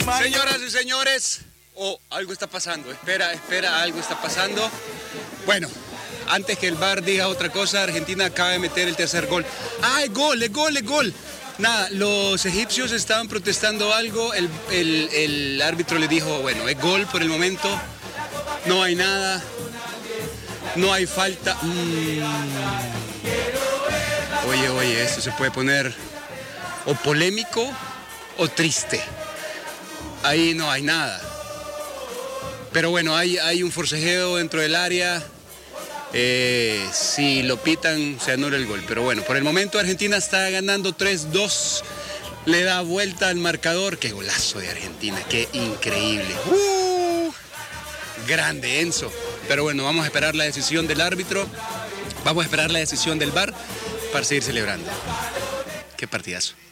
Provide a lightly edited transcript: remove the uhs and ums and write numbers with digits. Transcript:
Señoras y señores, algo está pasando, espera, algo está pasando. Bueno, antes que el VAR diga otra cosa, Argentina acaba de meter el tercer gol. ¡Ah, es gol! Nada, los egipcios estaban protestando algo, el árbitro le dijo, bueno, es gol por el momento, no hay nada, no hay falta. Oye, esto se puede poner o polémico o triste. Ahí no hay nada. Pero bueno, hay un forcejeo dentro del área. Si lo pitan, se anula el gol. Pero bueno, por el momento Argentina está ganando 3-2. Le da vuelta al marcador. Qué golazo de Argentina, qué increíble. Grande, Enzo. Pero bueno, vamos a esperar la decisión del árbitro. Vamos a esperar la decisión del VAR para seguir celebrando. Qué partidazo.